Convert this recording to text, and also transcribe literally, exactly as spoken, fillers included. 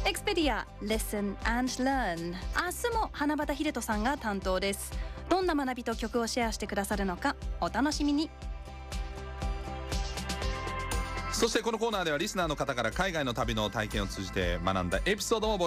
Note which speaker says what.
Speaker 1: Expedia Listen and Learn、 明日も花畑秀人さんが担当です。どんな学びと曲をシェアしてくださるのかお楽しみに。
Speaker 2: そしてこのコーナーではリスナーの方から海外の旅の体験を通じて学んだエピソードも募